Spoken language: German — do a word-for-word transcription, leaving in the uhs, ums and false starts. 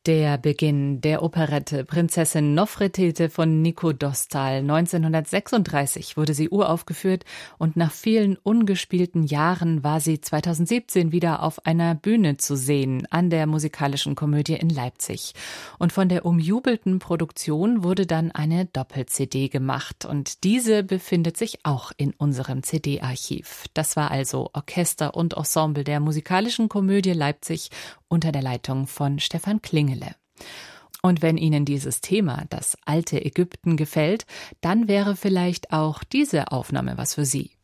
Der Beginn der Operette Prinzessin Nofretete von Nico Dostal. neunzehnhundertsechsunddreißig wurde sie uraufgeführt und nach vielen ungespielten Jahren war sie zweitausendsiebzehn wieder auf einer Bühne zu sehen an der Musikalischen Komödie in Leipzig. Und von der umjubelten Produktion wurde dann eine Doppel-C D gemacht und diese befindet sich auch in unserem C D-Archiv. Das war also Orchester und Ensemble der Musikalischen Komödie Leipzig unter der Leitung von Stefan Klingele. Und wenn Ihnen dieses Thema, das alte Ägypten, gefällt, dann wäre vielleicht auch diese Aufnahme was für Sie.